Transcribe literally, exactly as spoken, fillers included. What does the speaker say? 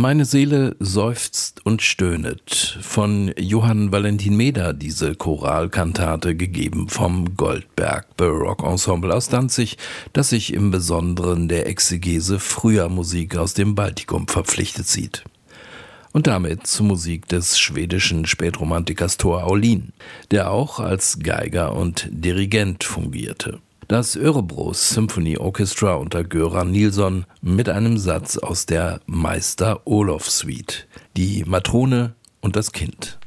Meine Seele seufzt und stöhnet, von Johann Valentin Meder, diese Choralkantate, gegeben vom Goldberg Baroque Ensemble aus Danzig, das sich im Besonderen der Exegese früher Musik aus dem Baltikum verpflichtet sieht. Und damit zur Musik des schwedischen Spätromantikers Tor Aulin, der auch als Geiger und Dirigent fungierte. Das Örebros Symphony Orchestra unter Göran Nilsson mit einem Satz aus der Meister Olof Suite, die Matrone und das Kind.